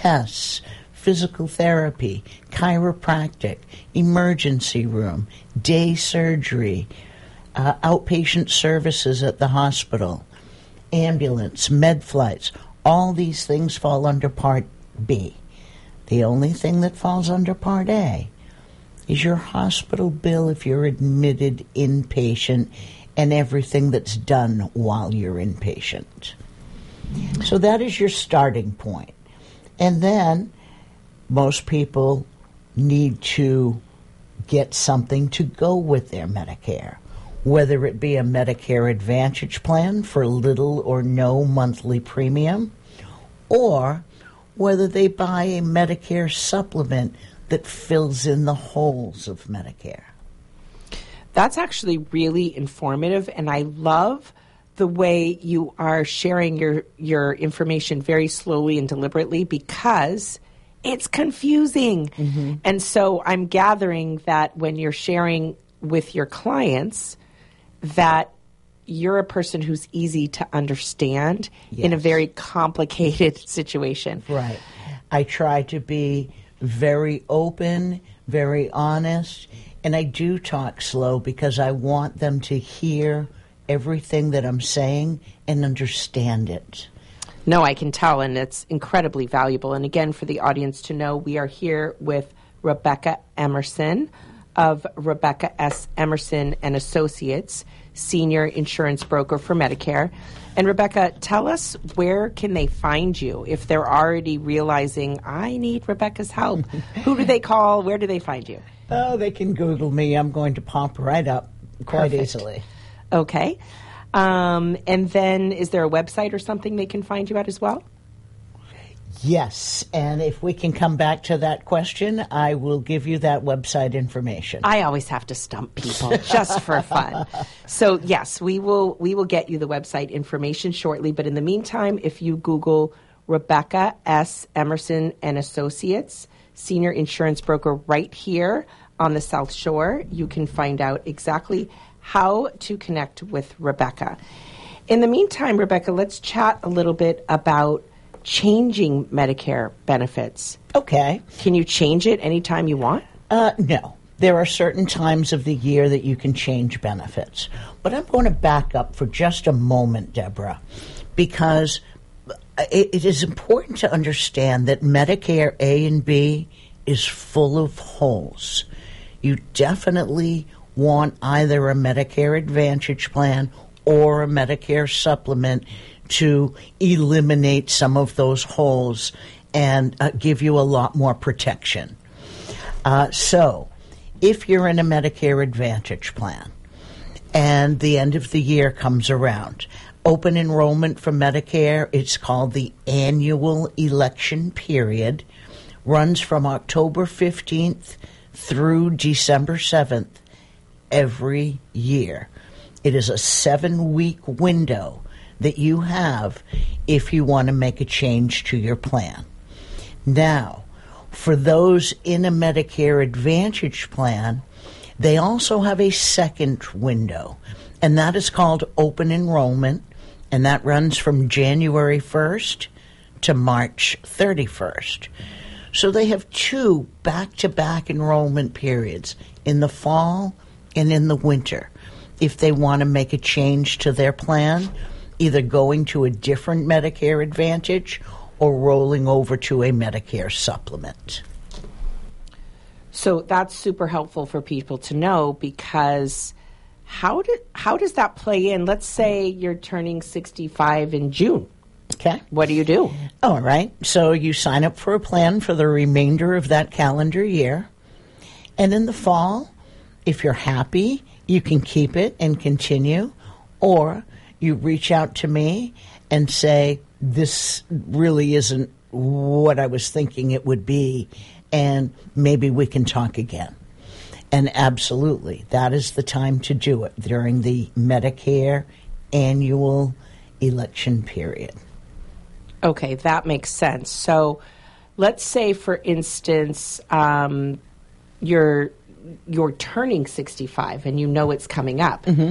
tests, physical therapy, chiropractic, emergency room, day surgery, outpatient services at the hospital, ambulance, med flights. All these things fall under Part B. The only thing that falls under Part A is your hospital bill if you're admitted inpatient and everything that's done while you're inpatient. So that is your starting point. And then most people need to get something to go with their Medicare, whether it be a Medicare Advantage plan for little or no monthly premium, or whether they buy a Medicare supplement that fills in the holes of Medicare. That's actually really informative, and I love the way you are sharing your information very slowly and deliberately, because it's confusing. Mm-hmm. And so I'm gathering that when you're sharing with your clients, that you're a person who's easy to understand in a very complicated situation. Right. I try to be very open, very honest, and I do talk slow because I want them to hear everything that I'm saying and understand it. No, I can tell, and it's incredibly valuable. And again, for the audience to know, we are here with Rebecca Emerson of Rebecca S. Emerson and Associates, Senior Insurance Broker for Medicare. And Rebecca, tell us, where can they find you if they're already realizing, I need Rebecca's help? Who do they call? Where do they find you? Oh, they can Google me. I'm going to pop right up quite easily. Okay. And then is there a website or something they can find you at as well? Yes, and if we can come back to that question, I will give you that website information. I always have to stump people just for fun. So yes, we will get you the website information shortly. But in the meantime, if you Google Rebecca S. Emerson and Associates, Senior Insurance Broker, right here on the South Shore, you can find out exactly how to connect with Rebecca. In the meantime, Rebecca, let's chat a little bit about changing Medicare benefits. Okay. Can you change it anytime you want? No. There are certain times of the year that you can change benefits. But I'm going to back up for just a moment, Deborah, because it is important to understand that Medicare A and B is full of holes. You definitely want either a Medicare Advantage plan or a Medicare supplement to eliminate some of those holes and give you a lot more protection. So if you're in a Medicare Advantage plan and the end of the year comes around, open enrollment for Medicare, it's called the annual election period, runs from October 15th through December 7th every year. It is a 7-week window that you have if you want to make a change to your plan. Now, for those in a Medicare Advantage plan, they also have a second window, and that is called open enrollment, and that runs from January 1st to March 31st. So they have 2 back-to-back enrollment periods in the fall and in the winter if they want to make a change to their plan, either going to a different Medicare Advantage or rolling over to a Medicare supplement. So that's super helpful for people to know, because how does that play in? Let's say you're turning 65 in June. Okay. What do you do? All right. So you sign up for a plan for the remainder of that calendar year. And in the fall, if you're happy, you can keep it and continue, or you reach out to me and say, this really isn't what I was thinking it would be, and maybe we can talk again. And absolutely, that is the time to do it, during the Medicare annual election period. Okay, that makes sense. So let's say, for instance, you're turning 65 and you know it's coming up. Mm-hmm.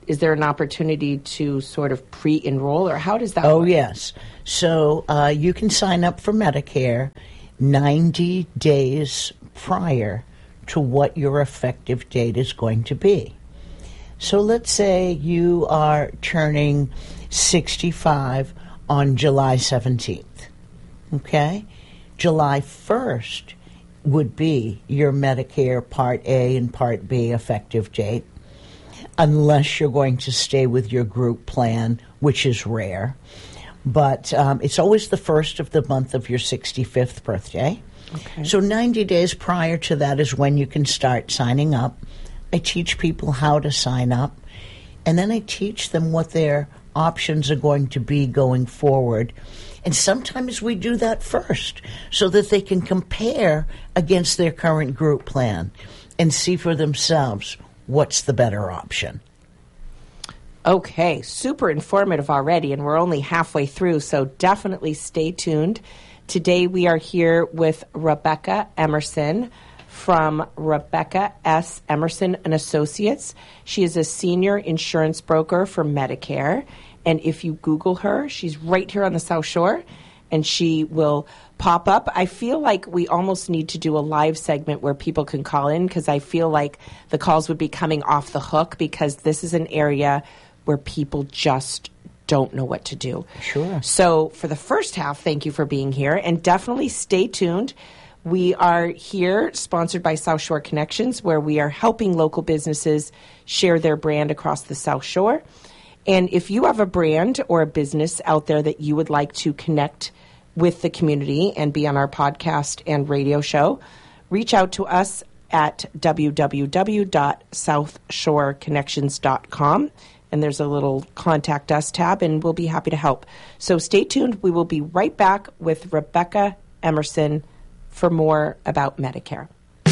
is there an opportunity to sort of pre-enroll, or how does that Oh, work? yes. So you can sign up for Medicare 90 days prior to what your effective date is going to be. So let's say you are turning 65 on July 17th, okay? July 1st would be your Medicare Part A and Part B effective date, unless you're going to stay with your group plan, which is rare. But it's always the first of the month of your 65th birthday. Okay. So 90 days prior to that is when you can start signing up. I teach people how to sign up, and then I teach them what their options are going to be going forward. And sometimes we do that first so that they can compare against their current group plan and see for themselves what's the better option. Okay, super informative already, and we're only halfway through, so definitely stay tuned. Today we are here with Rebecca Emerson from Rebecca S. Emerson and Associates. She is a senior insurance broker for Medicare, and if you Google her, she's right here on the South Shore, and she will pop up. I feel like we almost need to do a live segment where people can call in, because I feel like the calls would be coming off the hook, because this is an area where people just don't know what to do. Sure. So for the first half, thank you for being here, and definitely stay tuned. We are here sponsored by South Shore Connections, where we are helping local businesses share their brand across the South Shore. And if you have a brand or a business out there that you would like to connect with the community and be on our podcast and radio show, reach out to us at www.southshoreconnections.com. And there's a little Contact Us tab, and we'll be happy to help. So stay tuned. We will be right back with Rebecca Emerson for more about Medicare.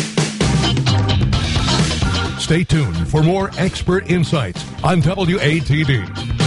Stay tuned for more expert insights on WATD.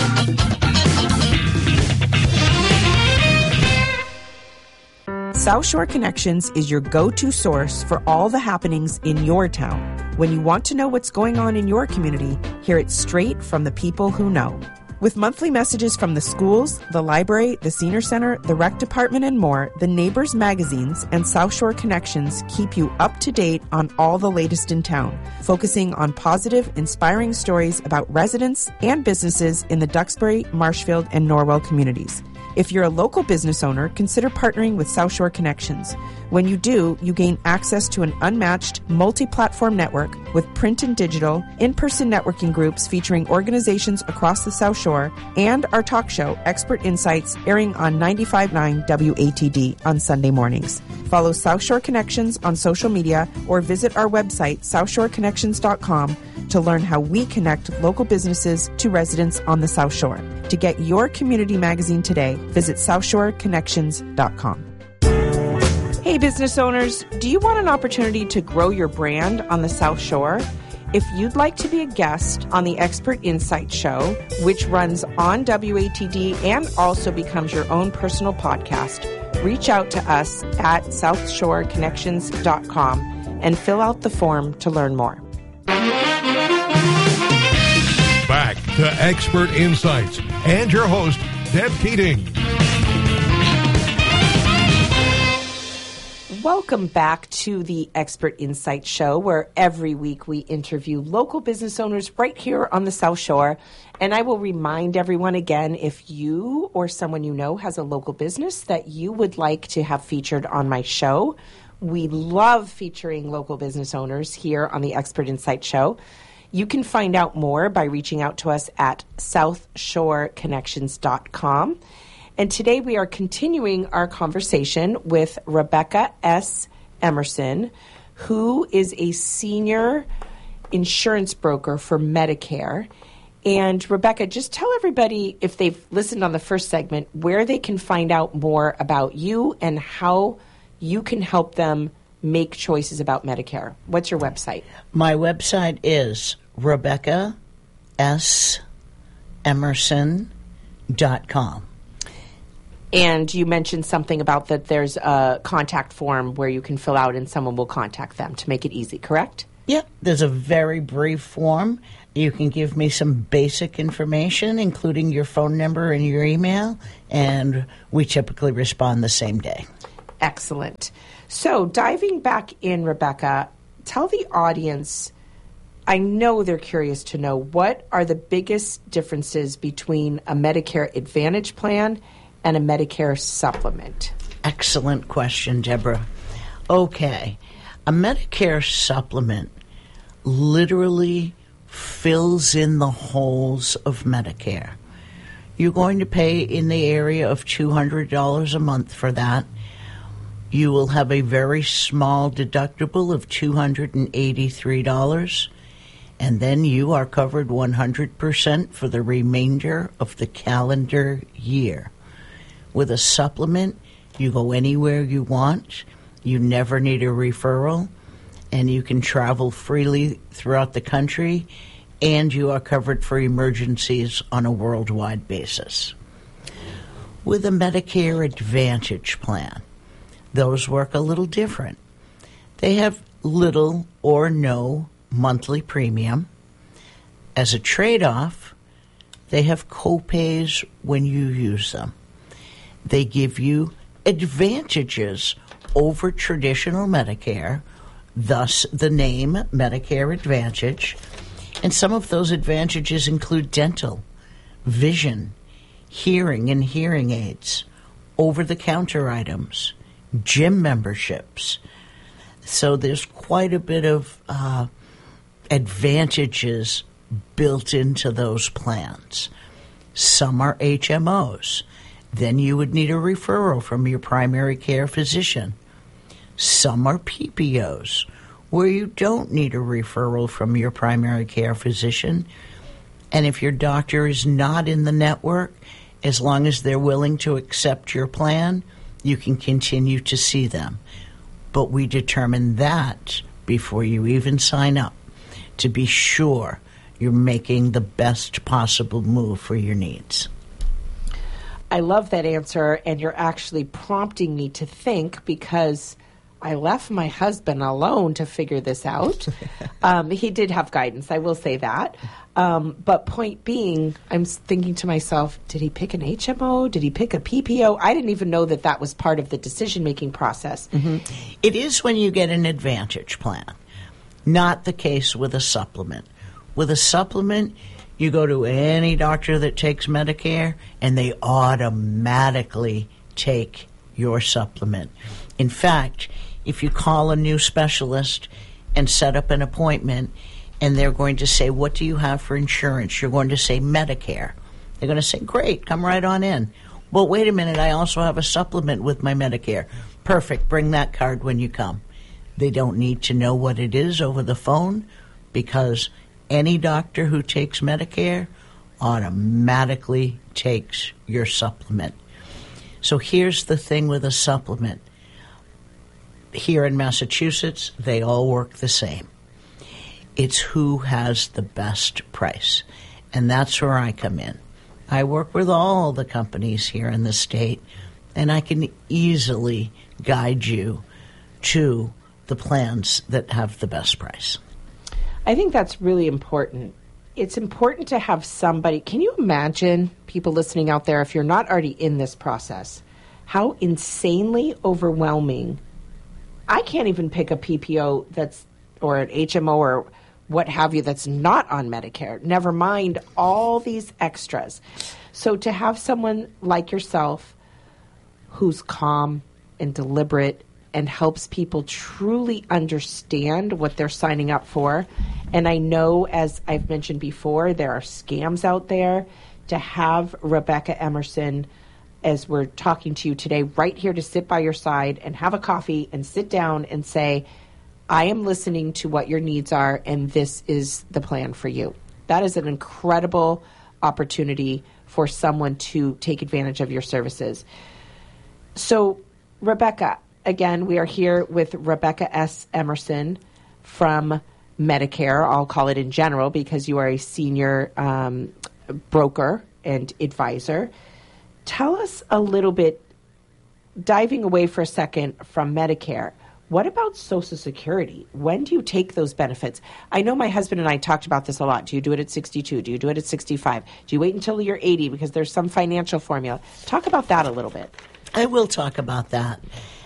South Shore Connections is your go-to source for all the happenings in your town. When you want to know what's going on in your community, hear it straight from the people who know. With monthly messages from the schools, the library, the senior center, the rec department, and more, the Neighbors magazines and South Shore Connections keep you up to date on all the latest in town, focusing on positive, inspiring stories about residents and businesses in the Duxbury, Marshfield, and Norwell communities. If you're a local business owner, consider partnering with South Shore Connections. When you do, you gain access to an unmatched multi-platform network with print and digital, in-person networking groups featuring organizations across the South Shore, and our talk show, Expert Insights, airing on 95.9 WATD on Sunday mornings. Follow South Shore Connections on social media or visit our website, southshoreconnections.com, to learn how we connect local businesses to residents on the South Shore. To get your community magazine today, visit southshoreconnections.com. Hey business owners, do you want an opportunity to grow your brand on the South Shore? If you'd like to be a guest on the Expert Insight Show, which runs on WATD and also becomes your own personal podcast, reach out to us at southshoreconnections.com and fill out the form to learn more. Back to Expert Insights and your host, Deb Keating. Welcome back to the Expert Insight Show, where every week we interview local business owners right here on the South Shore. And I will remind everyone again, if you or someone you know has a local business that you would like to have featured on my show, we love featuring local business owners here on the Expert Insight Show. You can find out more by reaching out to us at southshoreconnections.com. And today we are continuing our conversation with Rebecca S. Emerson, who is a senior insurance broker for Medicare. And Rebecca, just tell everybody, if they've listened on the first segment, where they can find out more about you and how you can help them make choices about Medicare. What's your website? My website is RebeccaSEmerson.com. And you mentioned something about that there's a contact form where you can fill out and someone will contact them to make it easy, correct? Yeah, there's a very brief form. You can give me some basic information, including your phone number and your email, and we typically respond the same day. Excellent. So diving back in, Rebecca, tell the audience, I know they're curious to know, what are the biggest differences between a Medicare Advantage plan and a Medicare supplement? Excellent question, Deborah. Okay, a Medicare supplement literally fills in the holes of Medicare. You're going to pay in the area of $200 a month for that. You will have a very small deductible of $283, and then you are covered 100% for the remainder of the calendar year. With a supplement, you go anywhere you want. You never need a referral, and you can travel freely throughout the country, and you are covered for emergencies on a worldwide basis. With a Medicare Advantage plan, those work a little different. They have little or no monthly premium. As a trade-off, they have co-pays when you use them. They give you advantages over traditional Medicare, thus the name Medicare Advantage. And some of those advantages include dental, vision, hearing and hearing aids, over-the-counter items, gym memberships. So there's quite a bit of advantages built into those plans. Some are HMOs. Then you would need a referral from your primary care physician. Some are PPOs, where you don't need a referral from your primary care physician. And if your doctor is not in the network, as long as they're willing to accept your plan, you can continue to see them. But we determine that before you even sign up to be sure you're making the best possible move for your needs. I love that answer, and you're actually prompting me to think, because I left my husband alone to figure this out. He did have guidance, I will say that. But point being, I'm thinking to myself, did he pick an HMO? Did he pick a PPO? I didn't even know that that was part of the decision-making process. Mm-hmm. It is when you get an Advantage plan, not the case with a supplement. With a supplement, you go to any doctor that takes Medicare, and they automatically take your supplement. In fact, if you call a new specialist and set up an appointment, and they're going to say, what do you have for insurance? You're going to say Medicare. They're going to say, great, come right on in. Well, wait a minute, I also have a supplement with my Medicare. Perfect, bring that card when you come. They don't need to know what it is over the phone, because any doctor who takes Medicare automatically takes your supplement. So here's the thing with a supplement. Here in Massachusetts, they all work the same. It's who has the best price. And that's where I come in. I work with all the companies here in the state, and I can easily guide you to the plans that have the best price. I think that's really important. It's important to have somebody. Can you imagine, people listening out there, if you're not already in this process, how insanely overwhelming. I can't even pick a PPO or an HMO or what have you that's not on Medicare, never mind all these extras. So to have someone like yourself who's calm and deliberate and helps people truly understand what they're signing up for. And I know, as I've mentioned before, there are scams out there. To have Rebecca Emerson, as we're talking to you today, right here to sit by your side and have a coffee and sit down and say, I am listening to what your needs are, and this is the plan for you. That is an incredible opportunity for someone to take advantage of your services. So, Rebecca, again, we are here with Rebecca S. Emerson from Medicare. I'll call it in general because you are a senior broker and advisor. Tell us a little bit, diving away for a second from Medicare, What about Social Security? When do you take those benefits? I know my husband and I talked about this a lot. Do you do it at 62? Do you do it at 65? Do you wait until you're 80 because there's some financial formula? Talk about that a little bit. I will talk about that.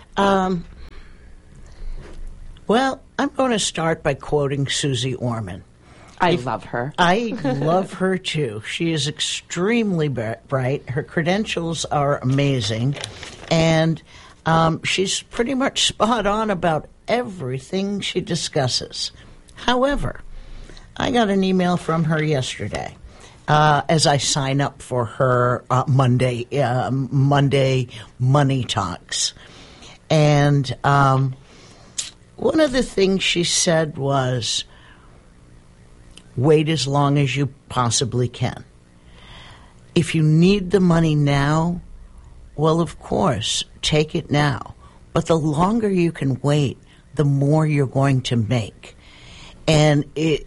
Well, I'm going to start by quoting Susie Orman. I love her. I love her, too. She is extremely bright. Her credentials are amazing. And she's pretty much spot on about everything she discusses. However, I got an email from her yesterday as I sign up for her Monday Money Talks. And one of the things she said was, wait as long as you possibly can. If you need the money now, well, of course, take it now. But the longer you can wait, the more you're going to make. And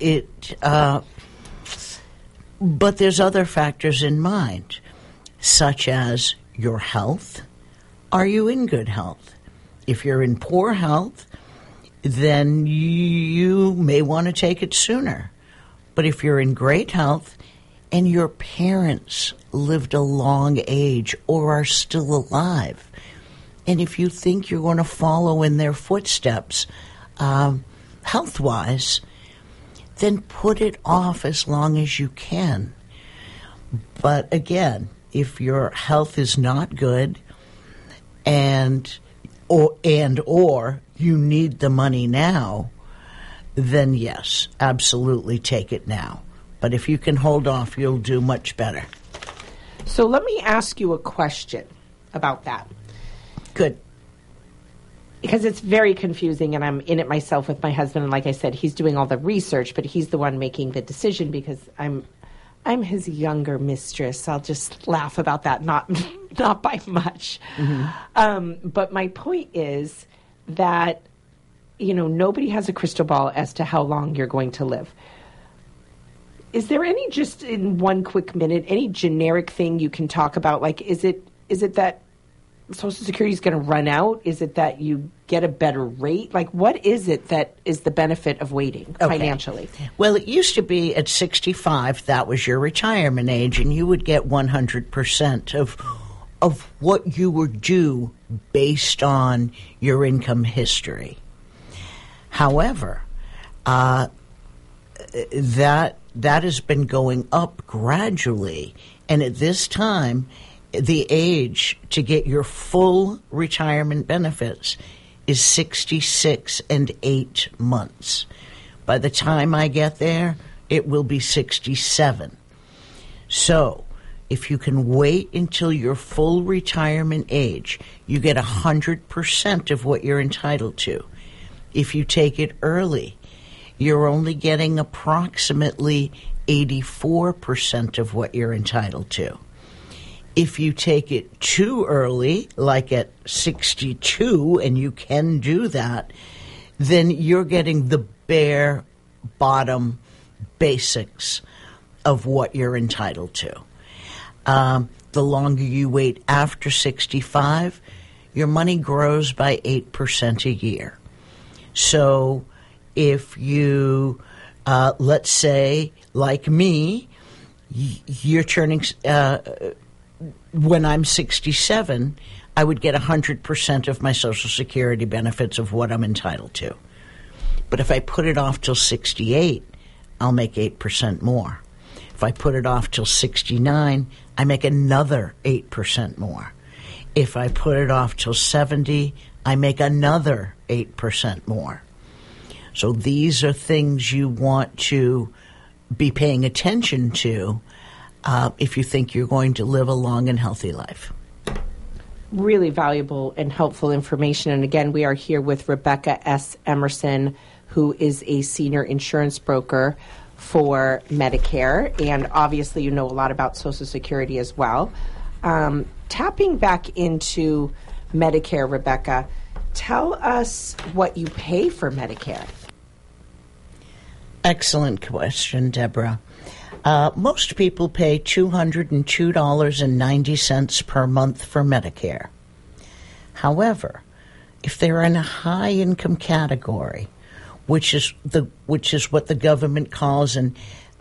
but there's other factors in mind, such as your health. Are you in good health? If you're in poor health, then you may want to take it sooner. But if you're in great health and your parents lived a long age or are still alive, and if you think you're going to follow in their footsteps health-wise, then put it off as long as you can. But again, if your health is not good or you need the money now, then yes, absolutely take it now. But if you can hold off, you'll do much better. So let me ask you a question about that. Good. Because it's very confusing, and I'm in it myself with my husband. And like I said, he's doing all the research, but he's the one making the decision because I'm his younger mistress. I'll just laugh about that, not by much. Mm-hmm. But my point is that, nobody has a crystal ball as to how long you're going to live. Is there any, just in one quick minute, any generic thing you can talk about? Like, is it that Social Security is going to run out? Is it that you get a better rate? Like, what is it that is the benefit of waiting financially? Well, it used to be at 65, that was your retirement age, and you would get 100% of what you were due based on your income history. However, that has been going up gradually, and at this time, the age to get your full retirement benefits is 66 and 8 months. By the time I get there, it will be 67. So, if you can wait until your full retirement age, you get 100% of what you're entitled to. If you take it early, you're only getting approximately 84% of what you're entitled to. If you take it too early, like at 62, and you can do that, then you're getting the bare bottom basics of what you're entitled to. The longer you wait after 65, your money grows by 8% a year. So if you, let's say, like me, you're turning... when I'm 67, I would get 100% of my Social Security benefits of what I'm entitled to. But if I put it off till 68, I'll make 8% more. If I put it off till 69, I make another 8% more. If I put it off till 70, I make another 8% more. So these are things you want to be paying attention to if you think you're going to live a long and healthy life. Really valuable and helpful information. And again, we are here with Rebecca S. Emerson, who is a senior insurance broker for Medicare. And obviously, you know a lot about Social Security as well. Tapping back into Medicare, Rebecca, tell us what you pay for Medicare. Excellent question, Deborah. Most people pay $202.90 per month for Medicare. However, if they're in a high income category, which is what the government calls, and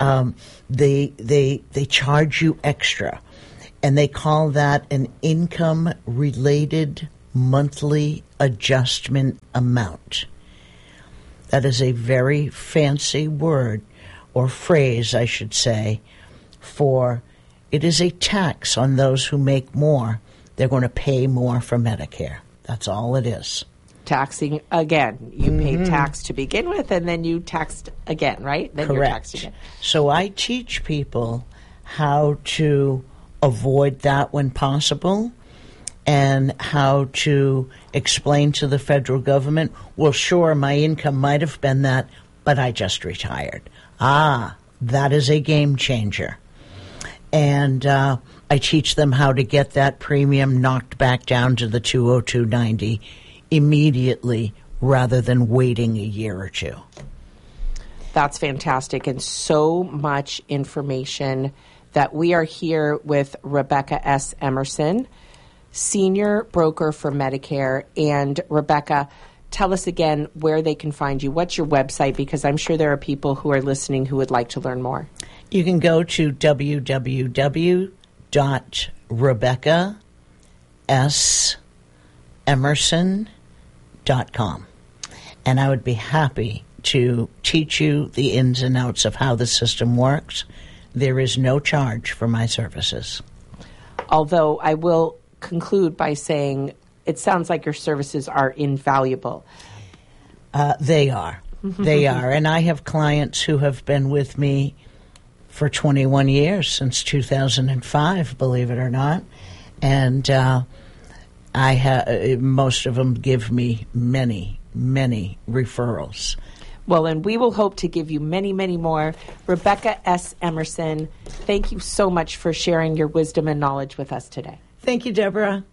they charge you extra, and they call that an income related monthly adjustment amount. That is a very fancy word, or phrase, I should say, for it is a tax on those who make more. They're going to pay more for Medicare. That's all it is. Taxing again. You paid tax to begin with, and then you taxed again, right? Then Correct. You're taxed again. So I teach people how to avoid that when possible, and how to explain to the federal government, well, sure, my income might have been that, but I just retired. That is a game changer. And I teach them how to get that premium knocked back down to the $202.90 immediately rather than waiting a year or two. That's fantastic, and so much information that we are here with Rebecca S. Emerson, Senior Broker for Medicare. And Rebecca, tell us again where they can find you. What's your website? Because I'm sure there are people who are listening who would like to learn more. You can go to www.RebeccaSEmerson.com, and I would be happy to teach you the ins and outs of how the system works. There is no charge for my services. Although I will conclude by saying it sounds like your services are invaluable. They are. They are. And I have clients who have been with me for 21 years, since 2005, believe it or not. And most of them give me many, many referrals. Well, and we will hope to give you many, many more. Rebecca S. Emerson, thank you so much for sharing your wisdom and knowledge with us today. Thank you, Deborah.